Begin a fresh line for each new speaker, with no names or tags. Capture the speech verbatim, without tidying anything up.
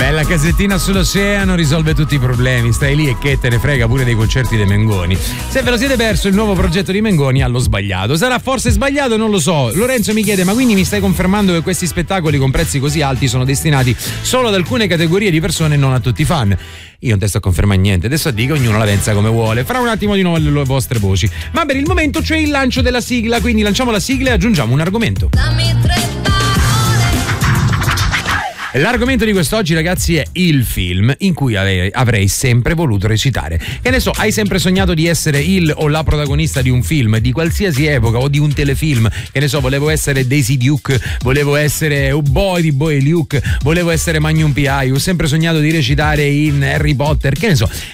Bella casettina sull'oceano risolve tutti i problemi. Stai lì e che te ne frega pure dei concerti dei Mengoni. Se ve lo siete perso il nuovo progetto di Mengoni, allo sbagliato. Sarà forse sbagliato, non lo so. Lorenzo mi chiede: ma quindi mi stai confermando che questi spettacoli con prezzi così alti sono destinati solo ad alcune categorie di persone e non a tutti i fan? Io non te sto a confermare niente, adesso dico, ognuno la pensa come vuole. Fra un attimo di nuovo le vostre voci. Ma per il momento c'è il lancio della sigla, quindi lanciamo la sigla e aggiungiamo un argomento.
Dammi tre
L'argomento di quest'oggi, ragazzi, è il film in cui avrei, avrei sempre voluto recitare. Che ne so, hai sempre sognato di essere il o la protagonista di un film di qualsiasi epoca o di un telefilm? Che ne so, volevo essere Daisy Duke, volevo essere Oh Boy di Boy Luke, volevo essere Magnum P I, ho sempre sognato di recitare in Harry Potter, che ne so.